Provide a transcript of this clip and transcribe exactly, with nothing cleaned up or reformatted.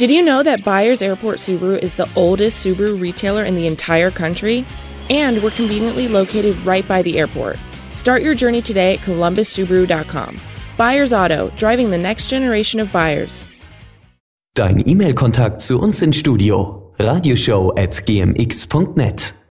Did you know that Byers Airport Subaru is the oldest Subaru retailer in the entire country? And we're conveniently located right by the airport. Start your journey today at columbus subaru dot com. Byers Auto, driving the next generation of buyers. Dein E-Mail-Kontakt zu uns ins Studio. radioshow at g m x punkt net